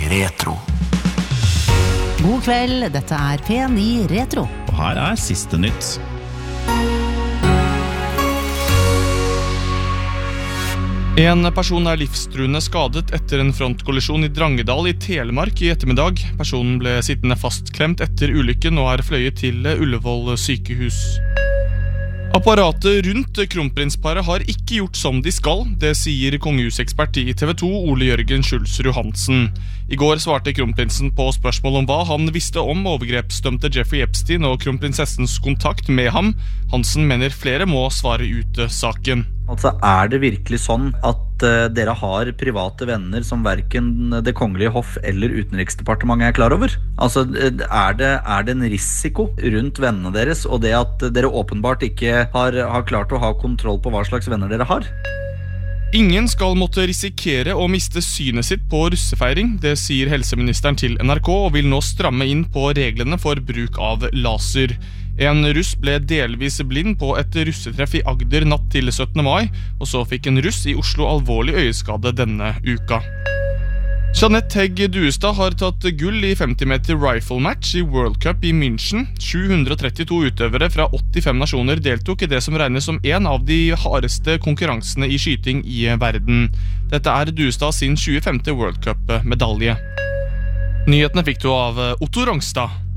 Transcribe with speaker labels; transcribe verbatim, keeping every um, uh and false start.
Speaker 1: Retro.
Speaker 2: God kveld, dette er P ni Retro.
Speaker 3: Og her er siste nytt. En person er livstruende skadet etter en frontkollisjon i Drangedal i Telemark i ettermiddag. Personen ble sittende fastklemt etter ulykken og er fløyet til Ullevål sykehus. Apparatet rundt kronprinsparet har ikke gjort som de skal, det sier kongehusekspert i T V to Ole Jørgen Schulzrud Hansen. I går svarte kronprinsen på spørsmål om hva han visste om overgrepsdømte Jeffrey Epstein og kronprinsessens kontakt med ham. Hansen mener flere må svare ut saken.
Speaker 4: Altså, er det virkelig sånn at uh, dere har private venner som hverken det kongelige hoff eller utenriksdepartementet er klar over? Altså, er det, er det en risiko rundt vennene deres, og det at dere åpenbart ikke har, har klart å ha kontroll på hva slags venner dere har?
Speaker 3: Ingen skal måtte risikere å miste synet sitt på russefeiring, det sier helseministeren til N R K og vil nå stramme inn på reglene for bruk av laser. En russ ble delvis blind på et russetreff i Agder natt til syttende mai, og så fikk en russ i Oslo alvorlig øyeskade denne uka. Jeanette Hegg Duestad har tatt gull i femti meter rifle match i World Cup i München. sju hundre og trettito utøvere fra åttifem nasjoner deltok i det som regnes som en av de hardeste konkurransene i skyting i verden. Dette er Duestad sin tjuefemte World Cup-medalje. Nyhetene fikk du av Otto Rongstad.